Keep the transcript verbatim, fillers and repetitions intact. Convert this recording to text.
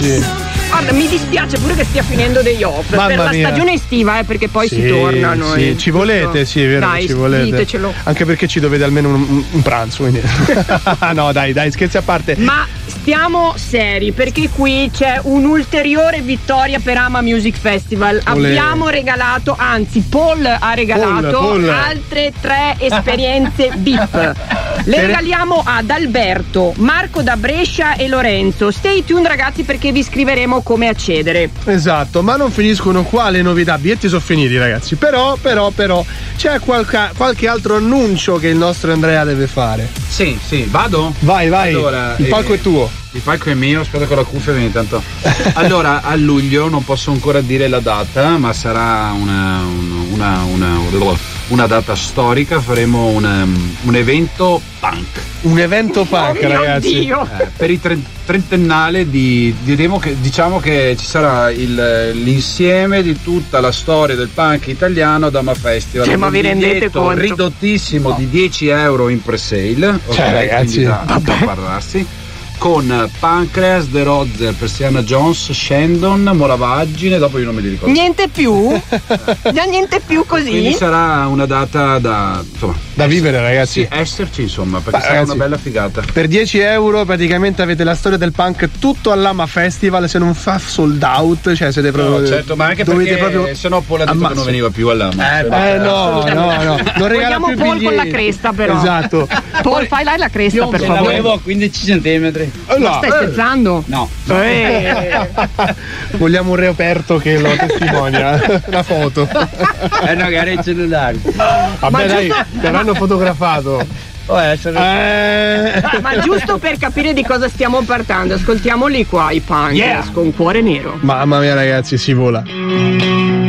Guarda, mi dispiace pure che stia finendo degli off. Mamma per la mia. stagione estiva, eh, perché poi sì, si torna. Noi. Sì, ci volete, sì, è vero. Dai, ci volete. ditecelo. Anche perché ci dovete almeno un, un pranzo. Quindi. No, dai, dai, scherzi a parte. Ma stiamo seri, perché qui c'è un'ulteriore vittoria per Ama Music Festival. Olè. Abbiamo regalato, anzi, Paul ha regalato Paul, Paul. altre tre esperienze V I P. Le regaliamo ad Alberto, Marco da Brescia e Lorenzo. Stay tuned, ragazzi, perché vi scriveremo come accedere. Esatto, ma non finiscono qua le novità. Biglietti sono finiti, ragazzi. Però, però, però c'è qualche, qualche altro annuncio che il nostro Andrea deve fare. Sì, sì, vado? Vai, vai. Allora, il palco eh, è tuo. Il palco è mio, aspetta con la cuffia vieni tanto. Allora, a luglio non posso ancora dire la data, ma sarà una, una, una, una, una data storica. Faremo un, un evento punk. Un evento punk, oh ragazzi. Dio. Eh, per il tre- trentennale di diremo che diciamo che ci sarà il, l'insieme di tutta la storia del punk italiano ad Ama Festival. Cioè, ma vi rendete conto? Ridottissimo no. di dieci euro in pre-sale. Cioè, okay, ragazzi, da, da parlarsi. Con Pancreas, The Rozzer, Persiana Jones, Shandon, Moravaggine, dopo io non me li ricordo. Niente più? Già niente più così? Quindi sarà una data da insomma da vivere, ragazzi. Sì, esserci insomma, perché Beh, sarà ragazzi, una bella figata. Per dieci euro praticamente avete la storia del punk tutto all'Ama Festival, se non fa sold out, cioè siete proprio. No, certo, ma anche perché proprio se no Paul ha detto che non veniva più all'Ama. Eh, eh no, no, no. Non regala vogliamo più Paul biglietti. con la cresta, però. Esatto. Paul, fai là la cresta, per favore. L'avevo a quindici centimetri. Ma stai scherzando? No. Eh. Vogliamo un reaperto che lo testimonia. La foto. Eh no, che il cellulare. Vabbè, Ma dai, giusto- ti avranno fotografato. Può essere. Eh. Ma giusto per capire di cosa stiamo parlando, ascoltiamoli qua i punk Yeah. con Cuore Nero. Mamma mia, ragazzi, si vola.